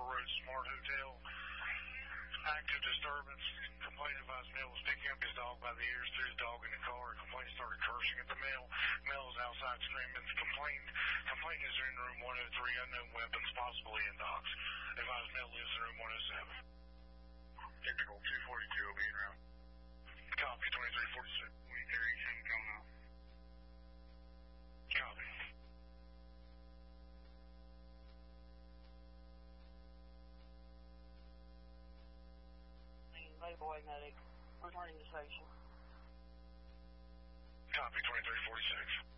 Upper Road Smart Hotel. Active disturbance. Complainant advised male was picking up his dog by the ears, threw his dog in the car. Complainant started cursing at the male. Male is outside screaming. Complainant is in room 103. Unknown weapons, possibly in dogs. Advised male lives in room 107. Typical 242 will be in route. Copy 2346. 2347 coming out. Copy. Boy medic, returning to station. Copy 2346.